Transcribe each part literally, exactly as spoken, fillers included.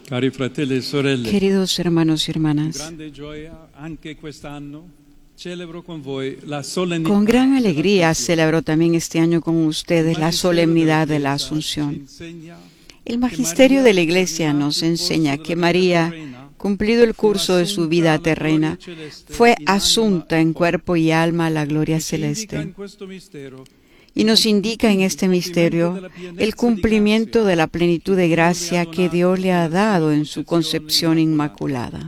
Cari fratelli e sorelle, Queridos hermanos y con hermanas, grande gioia anche quest'anno celebro con voi la solennità con gran alegría dell'Assunzione. celebro también este año con ustedes la solemnidad de la Asunción. El magisterio de la Iglesia nos enseña que María, cumplido el curso de su vida terrena, fue asunta en cuerpo y alma a la gloria celeste. Y nos indica en este misterio el cumplimiento de la plenitud de gracia que Dios le ha dado en su concepción inmaculada.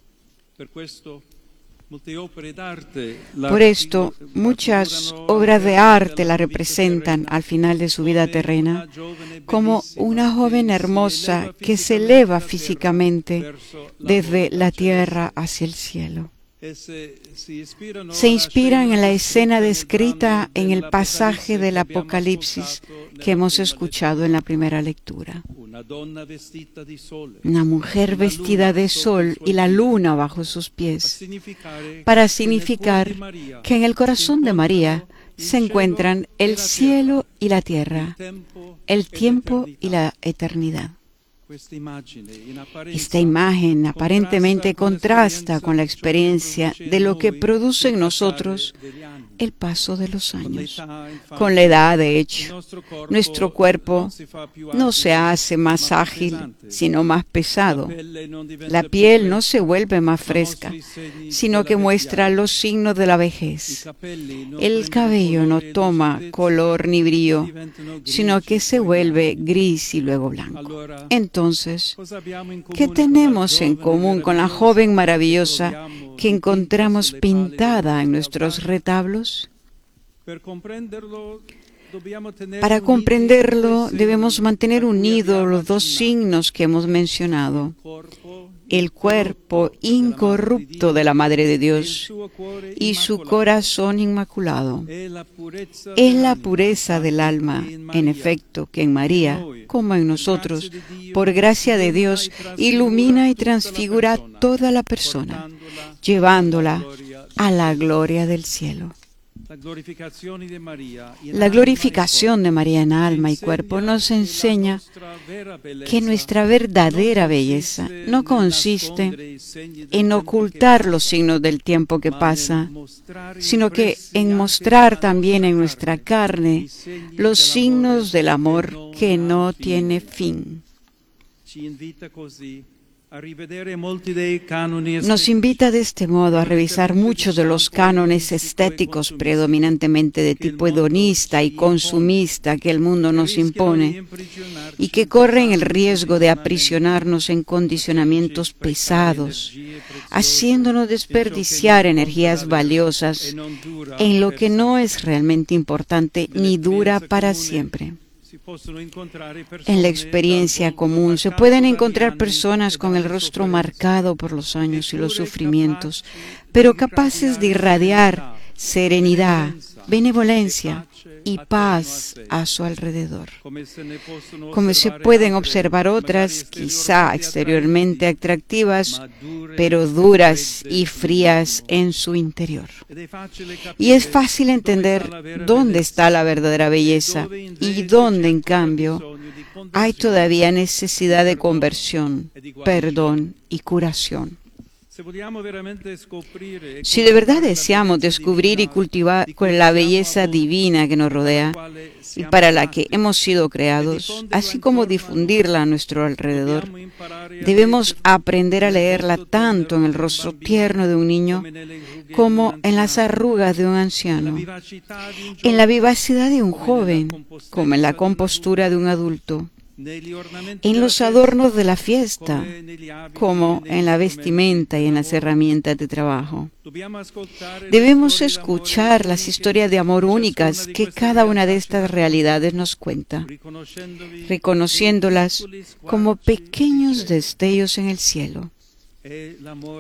Por esto, muchas obras de arte la representan al final de su vida terrena como una joven hermosa que se eleva físicamente desde la tierra hacia el cielo. Se inspiran en la escena descrita en el pasaje del Apocalipsis que hemos escuchado en la primera lectura. Una mujer vestida de sol y la luna bajo sus pies, para significar que en el corazón de María se encuentran el cielo y la tierra, el tiempo y la eternidad. Esta imagen aparentemente contrasta con la experiencia de lo que produce en nosotros el paso de los años. Con la edad, de hecho, nuestro cuerpo no se hace más ágil, sino más pesado. La piel no se vuelve más fresca, sino que muestra los signos de la vejez. El cabello no toma color ni brillo, sino que se vuelve gris y luego blanco. Entonces, ¿qué tenemos en común con la joven maravillosa que encontramos pintada en nuestros retablos? Para comprenderlo, debemos mantener unidos los dos signos que hemos mencionado: el cuerpo incorrupto de la Madre de Dios y su corazón inmaculado. Es la pureza del alma, en efecto, que en María, como en nosotros, por gracia de Dios, ilumina y transfigura toda la persona, llevándola a la gloria del cielo. La glorificación de María en alma y cuerpo nos enseña que nuestra verdadera belleza no consiste en ocultar los signos del tiempo que pasa, sino que en mostrar también en nuestra carne los signos del amor que no tiene fin. Nos invita de este modo a revisar muchos de los cánones estéticos predominantemente de tipo hedonista y consumista que el mundo nos impone y que corren el riesgo de aprisionarnos en condicionamientos pesados, haciéndonos desperdiciar energías valiosas en lo que no es realmente importante ni dura para siempre. En la experiencia común se pueden encontrar personas con el rostro marcado por los años y los sufrimientos, pero capaces de irradiar serenidad, benevolencia y paz a su alrededor. Como se pueden observar otras, quizá exteriormente atractivas, pero duras y frías en su interior. Y es fácil entender dónde está la verdadera belleza y dónde, en cambio, hay todavía necesidad de conversión, perdón y curación. Si de verdad deseamos descubrir y cultivar la belleza divina que nos rodea y para la que hemos sido creados, así como difundirla a nuestro alrededor, debemos aprender a leerla tanto en el rostro tierno de un niño como en las arrugas de un anciano, en la vivacidad de un joven como en la compostura de un adulto, en los adornos de la fiesta, como en la vestimenta y en las herramientas de trabajo. Debemos escuchar las historias de amor únicas que cada una de estas realidades nos cuenta, reconociéndolas como pequeños destellos en el cielo.